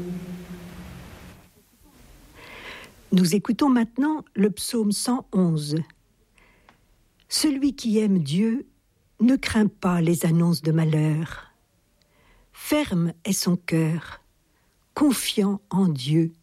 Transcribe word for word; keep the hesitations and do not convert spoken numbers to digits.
Nous écoutons maintenant le psaume cent onze. Celui qui aime Dieu ne craint pas les annonces de malheur. Ferme est son cœur, confiant en Dieu.